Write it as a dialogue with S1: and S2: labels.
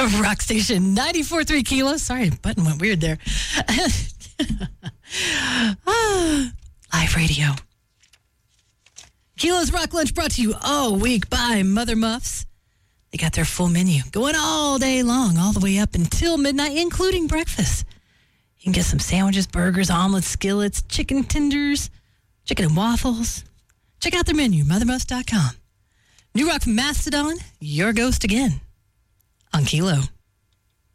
S1: Rock Station 94.3 Kilo. Sorry, the button went weird there. Live radio. Kilo's Rock Lunch brought to you all week by Mother Muffs. They got their full menu going all day long, all the way up until midnight, including breakfast. You can get some sandwiches, burgers, omelets, skillets, chicken tenders, chicken and waffles. Check out their menu, mothermuffs.com. New rock from Mastodon, Your Ghost Again, on Kilo.